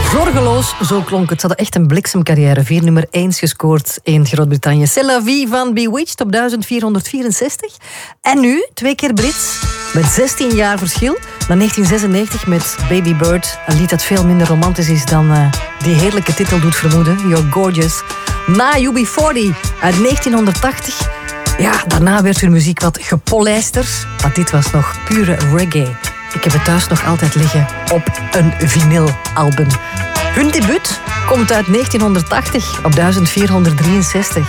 Zorgeloos, zo klonk het. Ze hadden echt een bliksemcarrière. 4 nummer 1 gescoord in Groot-Brittannië. C'est la vie van Bewitched op 1464. En nu, 2 keer Brits, met 16 jaar verschil. Na 1996 met Baby Bird. Een lied dat veel minder romantisch is dan die heerlijke titel doet vermoeden. You're Gorgeous. Na UB40 uit 1980. Ja, daarna werd hun muziek wat gepolijsterd. Maar dit was nog pure reggae. Ik heb het thuis nog altijd liggen op een vinylalbum. Hun debuut komt uit 1980 op 1463.